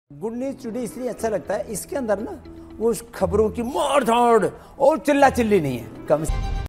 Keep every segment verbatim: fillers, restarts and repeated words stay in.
Good news today इसलिए अच्छा लगता है, इसके अंदर ना वो खबरों की मोड़ धाड़ और चिल्ला चिल्ली नहीं है कम।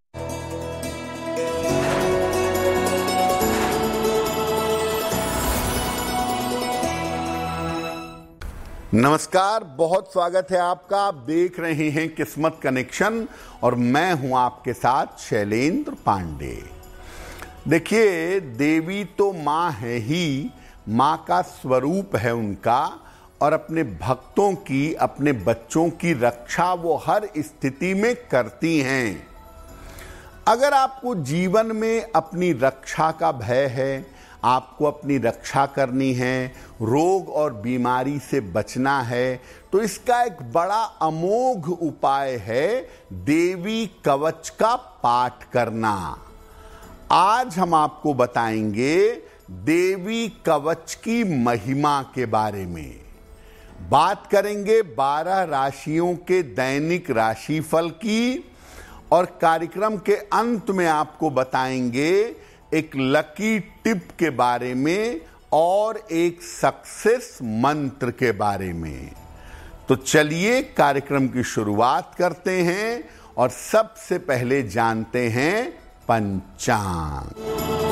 नमस्कार, बहुत स्वागत है आपका। आप देख रहे हैं किस्मत कनेक्शन और मैं हूं आपके साथ शैलेंद्र पांडे। देखिए, देवी तो मां है ही, मां का स्वरूप है उनका, और अपने भक्तों की, अपने बच्चों की रक्षा वो हर स्थिति में करती हैं। अगर आपको जीवन में अपनी रक्षा का भय है, आपको अपनी रक्षा करनी है, रोग और बीमारी से बचना है, तो इसका एक बड़ा अमोघ उपाय है देवी कवच का पाठ करना। आज हम आपको बताएंगे देवी कवच की महिमा के बारे में। बात करेंगे बारह राशियों के दैनिक राशिफल की, और कार्यक्रम के अंत में आपको बताएंगे एक लकी टिप के बारे में और एक सक्सेस मंत्र के बारे में। तो चलिए कार्यक्रम की शुरुआत करते हैं और सबसे पहले जानते हैं पंचांग।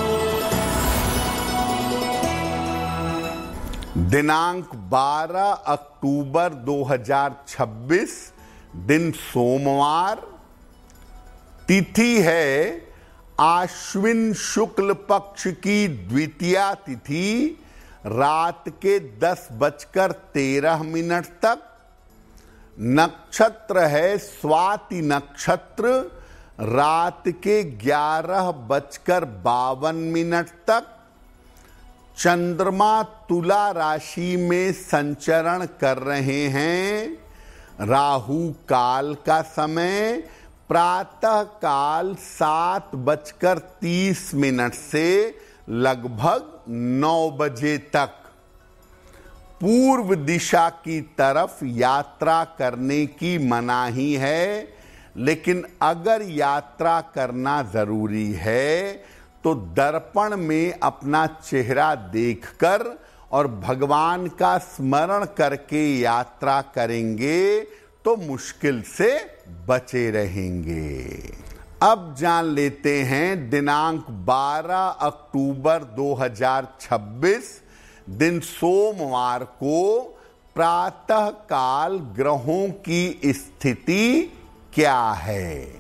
दिनांक बारह अक्टूबर दो हज़ार छब्बीस, दिन सोमवार, तिथि है आश्विन शुक्ल पक्ष की द्वितीया तिथि, रात के दस बजकर तेरह मिनट तक। नक्षत्र है स्वाति नक्षत्र, रात के ग्यारह बजकर बावन मिनट तक। चंद्रमा तुला राशि में संचरण कर रहे हैं। राहु काल का समय प्रातः काल सात बजकर तीस मिनट से लगभग नौ बजे तक। पूर्व दिशा की तरफ यात्रा करने की मनाही है, लेकिन अगर यात्रा करना जरूरी है तो दर्पण में अपना चेहरा देखकर और भगवान का स्मरण करके यात्रा करेंगे तो मुश्किल से बचे रहेंगे। अब जान लेते हैं दिनांक बारह अक्टूबर दो हज़ार छब्बीस, दिन सोमवार को प्रातः काल ग्रहों की स्थिति क्या है।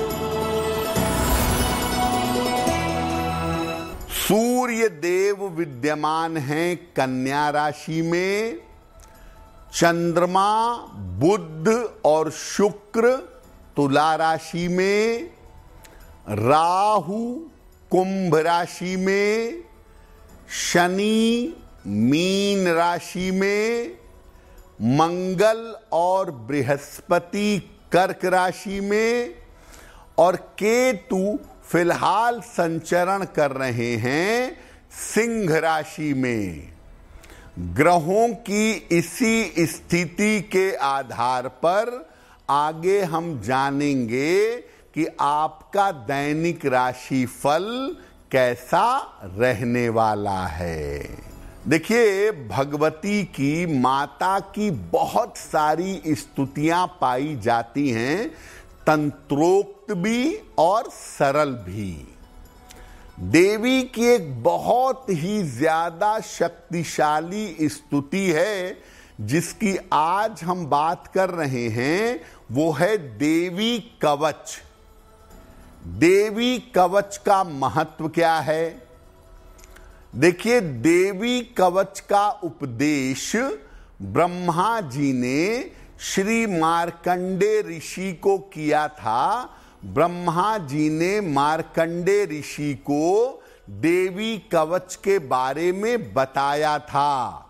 सूर्य देव विद्यमान हैं कन्या राशि में। चंद्रमा, बुध और शुक्र तुला राशि में। राहु कुंभ राशि में। शनि मीन राशि में। मंगल और बृहस्पति कर्क राशि में। और केतु फिलहाल संचरण कर रहे हैं सिंह राशि में। ग्रहों की इसी स्थिति के आधार पर आगे हम जानेंगे कि आपका दैनिक राशिफल कैसा रहने वाला है। देखिए, भगवती की, माता की बहुत सारी स्तुतियां पाई जाती हैं, तंत्रोक्त भी और सरल भी। देवी की एक बहुत ही ज्यादा शक्तिशाली स्तुति है जिसकी आज हम बात कर रहे हैं, वो है देवी कवच। देवी कवच का महत्व क्या है? देखिए, देवी कवच का उपदेश ब्रह्मा जी ने श्री मार्कंडे ऋषि को किया था। ब्रह्मा जी ने मार्कंडे ऋषि को देवी कवच के बारे में बताया था।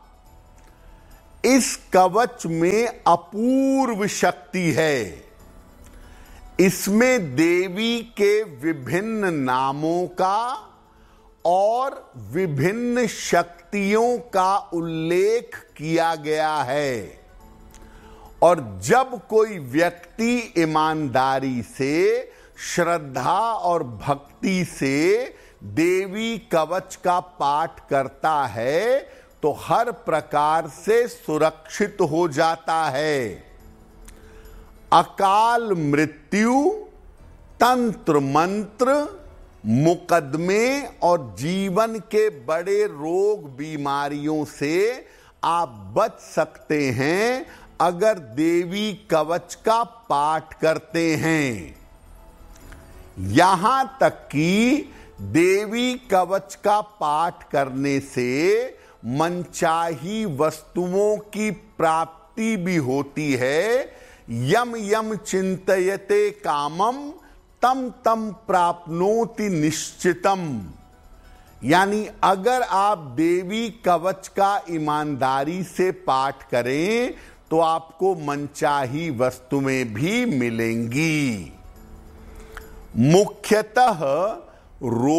इस कवच में अपूर्व शक्ति है। इसमें देवी के विभिन्न नामों का और विभिन्न शक्तियों का उल्लेख किया गया है। और जब कोई व्यक्ति ईमानदारी से, श्रद्धा और भक्ति से देवी कवच का पाठ करता है तो हर प्रकार से सुरक्षित हो जाता है। अकाल मृत्यु, तंत्र मंत्र, मुकदमे और जीवन के बड़े रोग बीमारियों से आप बच सकते हैं अगर देवी कवच का पाठ करते हैं। यहां तक कि देवी कवच का पाठ करने से मनचाही वस्तुओं की प्राप्ति भी होती है। यम यम चिंतयते कामम तम तम प्राप्नोति निश्चितम। यानी अगर आप देवी कवच का ईमानदारी से पाठ करें तो आपको मनचाही वस्तुएं भी मिलेंगी। मुख्यतः रो